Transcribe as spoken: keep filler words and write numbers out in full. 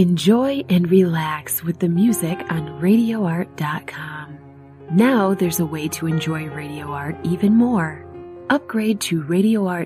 Enjoy and relax with the music on radio art dot com. Now there's a way to enjoy Radio Art even more. Upgrade to Radio Art